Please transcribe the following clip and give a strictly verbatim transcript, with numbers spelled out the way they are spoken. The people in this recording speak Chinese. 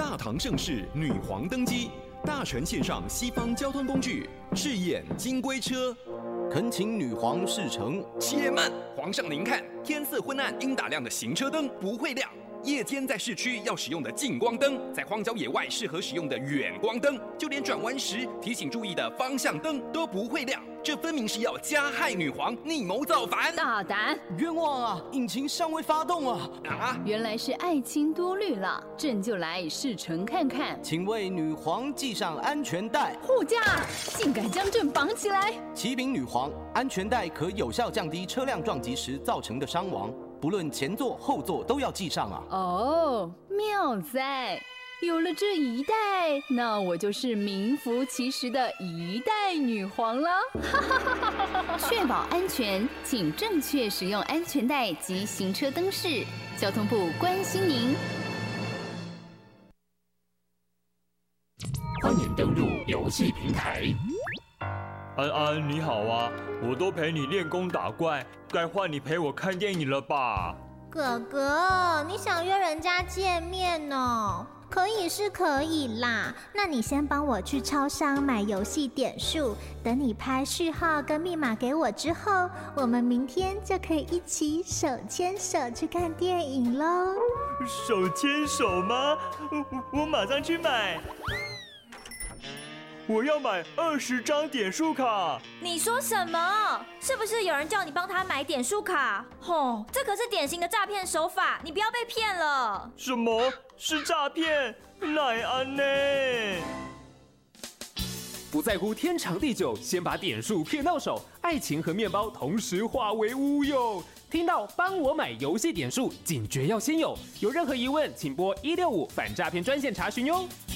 大唐盛世女皇登基，大臣献上西方交通工具，试验金龟车。 恳请女皇示成。 且慢，皇上您看，天色昏暗，应打亮的行车灯不会亮。夜间在市区要使用的近光灯，在荒郊野外适合使用的远光灯，就连转弯时提醒注意的方向灯都不会亮。这分明是要加害女皇，逆谋造反！ 大胆！ 冤枉啊！引擎尚未发动啊！ 啊！ 原来是爱卿多虑了，朕就来试乘看看。 请为女皇系上安全带。 护驾，竟敢将朕绑起来！ 启禀女皇，安全带可有效降低车辆撞击时造成的伤亡。不论前座后座都要系上啊！ 哦，妙哉！有了这一代，那我就是名副其实的一代女皇了。确保安全，请正确使用安全带及行车灯饰。交通部关心您。 欢迎登入游戏平台。 安安，你好啊！我都陪你练功打怪，该换你陪我看电影了吧？ 哥哥，你想约人家见面哦？可以是可以啦，那你先帮我去超商买游戏点数，等你拍序号跟密码给我之后，我们明天就可以一起手牵手去看电影喽。 手牵手吗？我我马上去买。我要买二十张点数卡。 你说什么？是不是有人叫你帮他买点数卡？吼，这可是典型的诈骗手法，你不要被骗了。 什么是诈骗？奈安呢？ 不在乎天长地久，先把点数骗到手，爱情和面包同时化为乌有。听到帮我买游戏点数，警觉要先有。有任何疑问，请拨一六五反诈骗专线查询哟。